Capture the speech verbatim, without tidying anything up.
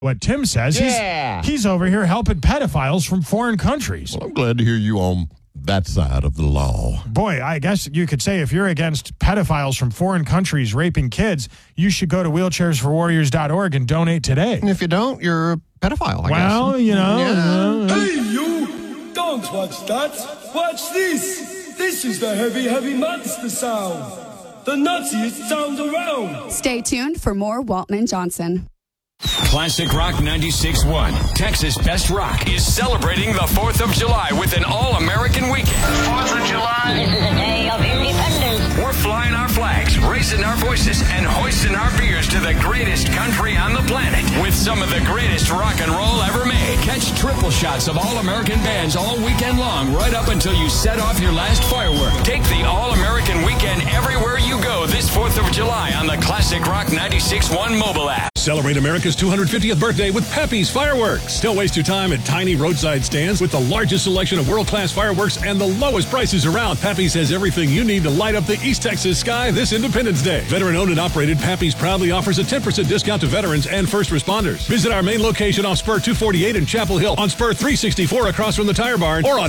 what Tim says. Yeah. He's, he's over here helping pedophiles from foreign countries. Well, I'm glad to hear you on that side of the law. Boy, I guess you could say if you're against pedophiles from foreign countries raping kids, you should go to wheelchairs for warriors dot org and donate today. And if you don't, you're a pedophile, I well, guess. you know. Yeah. Uh, Hey, you! Don't watch that! Watch this! This is the heavy, heavy monster sound! The nuttiest sound around! Stay tuned for more Waltman Johnson. Classic Rock ninety-six point one, Texas Best Rock, is celebrating the fourth of July with an all-American weekend. fourth of July, this is the day of independence. We're flying our flags, raising our voices, and hoisting our beers to the greatest country on the planet with some of the greatest rock and roll ever made. Catch triple shots of all-American bands all weekend long, right up until you set off your last firework. Take the all-American weekend everywhere you go this fourth of July on the Classic Rock ninety-six point one mobile app. Celebrate America's two hundred fiftieth birthday with Pappy's Fireworks. Don't waste your time at tiny roadside stands with the largest selection of world-class fireworks and the lowest prices around. Pappy's has everything you need to light up the East Texas sky this Independence Day. Veteran-owned and operated, Pappy's proudly offers a ten percent discount to veterans and first responders. Visit our main location off Spur two forty-eight in Chapel Hill, on Spur three sixty-four across from the Tire Barn, or on